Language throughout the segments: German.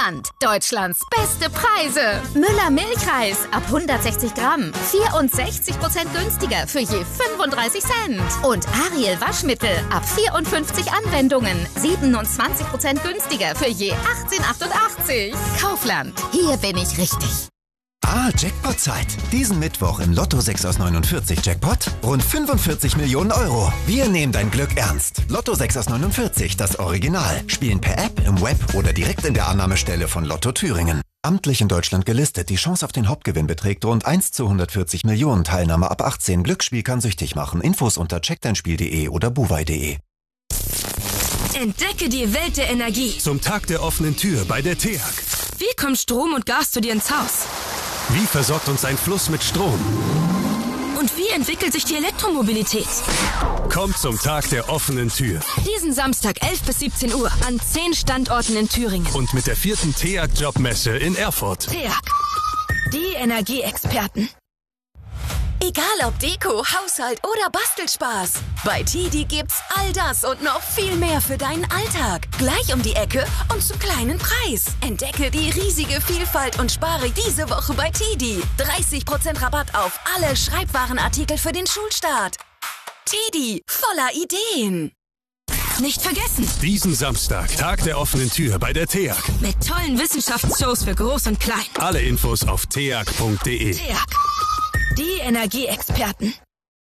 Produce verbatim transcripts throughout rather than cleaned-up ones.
Kaufland. Deutschlands beste Preise. Müller Milchreis ab hundertsechzig Gramm. vierundsechzig Prozent günstiger für je fünfunddreißig Cent. Und Ariel Waschmittel ab vierundfünfzig Anwendungen. siebenundzwanzig Prozent günstiger für je achtzehn Komma achtundachtzig. Kaufland. Hier bin ich richtig. Ah, Jackpot-Zeit. Diesen Mittwoch im Lotto sechs aus neunundvierzig Jackpot rund fünfundvierzig Millionen Euro. Wir nehmen dein Glück ernst. Lotto sechs aus neunundvierzig, das Original. Spielen per App, im Web oder direkt in der Annahmestelle von Lotto Thüringen. Amtlich in Deutschland gelistet. Die Chance auf den Hauptgewinn beträgt rund eins zu hundertvierzig Millionen. Teilnahme ab achtzehn. Glücksspiel kann süchtig machen. Infos unter check dein spiel punkt de oder buwei punkt de. Entdecke die Welt der Energie. Zum Tag der offenen Tür bei der T E A G. Wie kommt Strom und Gas zu dir ins Haus? Wie versorgt uns ein Fluss mit Strom? Und wie entwickelt sich die Elektromobilität? Kommt zum Tag der offenen Tür. Diesen Samstag elf bis siebzehn Uhr an zehn Standorten in Thüringen. Und mit der vierten T E A G Jobmesse in Erfurt. T E A G. Die Energieexperten. Egal ob Deko, Haushalt oder Bastelspaß. Bei Tidi gibt's all das und noch viel mehr für deinen Alltag. Gleich um die Ecke und zum kleinen Preis. Entdecke die riesige Vielfalt und spare diese Woche bei Tidi. dreißig Prozent Rabatt auf alle Schreibwarenartikel für den Schulstart. Tidi, voller Ideen. Nicht vergessen. Diesen Samstag, Tag der offenen Tür bei der T E A G. Mit tollen Wissenschaftsshows für Groß und Klein. Alle Infos auf t e a g punkt de. T E A G. Die Energieexperten.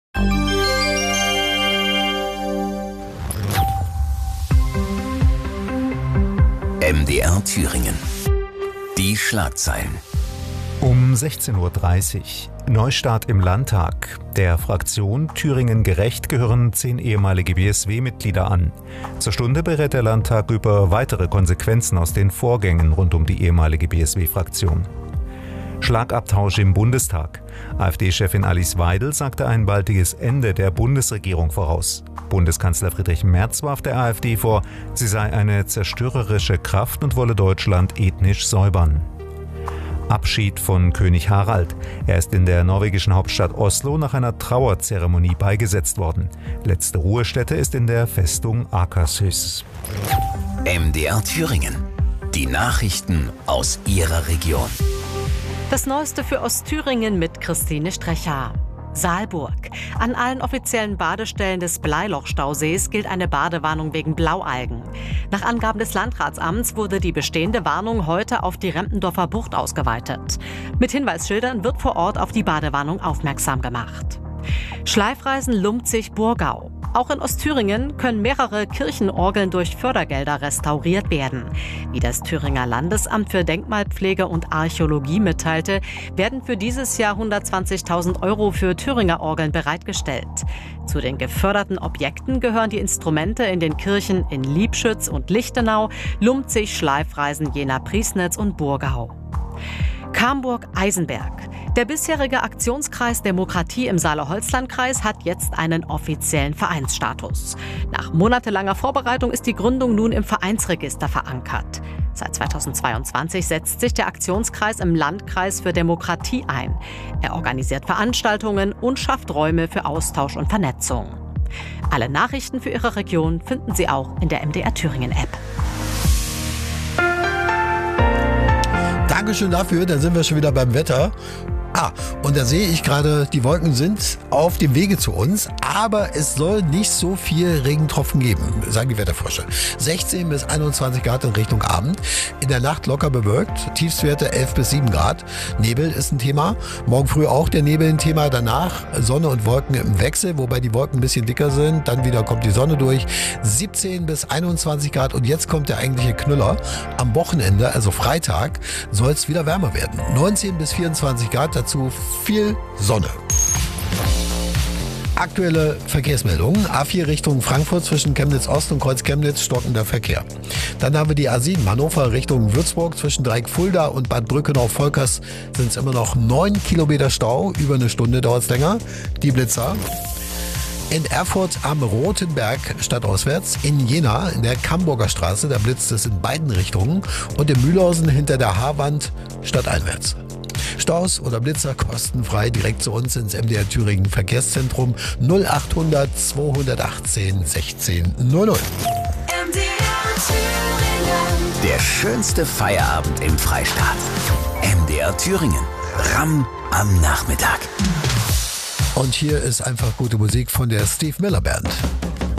M D R Thüringen. Die Schlagzeilen. Um sechzehn Uhr dreißig. Neustart im Landtag. Der Fraktion Thüringen gerecht gehören zehn ehemalige B S W-Mitglieder an. Zur Stunde berät der Landtag über weitere Konsequenzen aus den Vorgängen rund um die ehemalige B S W-Fraktion. Schlagabtausch im Bundestag. AfD-Chefin Alice Weidel sagte ein baldiges Ende der Bundesregierung voraus. Bundeskanzler Friedrich Merz warf der AfD vor, sie sei eine zerstörerische Kraft und wolle Deutschland ethnisch säubern. Abschied von König Harald. Er ist in der norwegischen Hauptstadt Oslo nach einer Trauerzeremonie beigesetzt worden. Letzte Ruhestätte ist in der Festung Akershus. M D R Thüringen. Die Nachrichten aus Ihrer Region. Das Neueste für Ostthüringen mit Christine Strecher. Saalburg. An allen offiziellen Badestellen des Bleilochstausees gilt eine Badewarnung wegen Blaualgen. Nach Angaben des Landratsamts wurde die bestehende Warnung heute auf die Rempendorfer Bucht ausgeweitet. Mit Hinweisschildern wird vor Ort auf die Badewarnung aufmerksam gemacht. Schleifreisen Lumpzig-Burgau. Auch in Ostthüringen können mehrere Kirchenorgeln durch Fördergelder restauriert werden. Wie das Thüringer Landesamt für Denkmalpflege und Archäologie mitteilte, werden für dieses Jahr hundertzwanzigtausend Euro für Thüringer Orgeln bereitgestellt. Zu den geförderten Objekten gehören die Instrumente in den Kirchen in Liebschütz und Lichtenau, Lumpzig, Schleifreisen Jena-Priesnitz und Burgau. Camburg-Eisenberg. Der bisherige Aktionskreis Demokratie im Saale-Holzland-Kreis hat jetzt einen offiziellen Vereinsstatus. Nach monatelanger Vorbereitung ist die Gründung nun im Vereinsregister verankert. Seit zweitausendzweiundzwanzig setzt sich der Aktionskreis im Landkreis für Demokratie ein. Er organisiert Veranstaltungen und schafft Räume für Austausch und Vernetzung. Alle Nachrichten für Ihre Region finden Sie auch in der M D R Thüringen App. Dankeschön dafür, dann sind wir schon wieder beim Wetter. Ah, und da sehe ich gerade, die Wolken sind auf dem Wege zu uns, aber es soll nicht so viel Regentropfen geben, sagen die Wetterforscher. sechzehn bis einundzwanzig Grad in Richtung Abend, in der Nacht locker bewölkt, Tiefstwerte elf bis sieben Grad. Nebel ist ein Thema, morgen früh auch der Nebel ein Thema, danach Sonne und Wolken im Wechsel, wobei die Wolken ein bisschen dicker sind, dann wieder kommt die Sonne durch, siebzehn bis einundzwanzig Grad und jetzt kommt der eigentliche Knüller. Am Wochenende, also Freitag, soll es wieder wärmer werden, neunzehn bis vierundzwanzig Grad, dazu viel Sonne. Aktuelle Verkehrsmeldungen. A vier Richtung Frankfurt zwischen Chemnitz Ost und Kreuz Chemnitz stockender Verkehr. Dann haben wir die A sieben Hannover Richtung Würzburg zwischen Dreieck Fulda und Bad Brückenau-Volkers sind es immer noch neun Kilometer Stau. Über eine Stunde dauert es länger. Die Blitzer. In Erfurt am Roten Berg stadtauswärts, in Jena in der Camburger Straße, da blitzt es in beiden Richtungen und in Mühlhausen hinter der Haarwand stadteinwärts. Staus oder Blitzer kostenfrei direkt zu uns ins M D R Thüringen Verkehrszentrum null achthundert zweihundertachtzehn sechzehn null null. M D R Thüringen. Der schönste Feierabend im Freistaat. M D R Thüringen. Ram am Nachmittag. Und hier ist einfach gute Musik von der Steve Miller Band.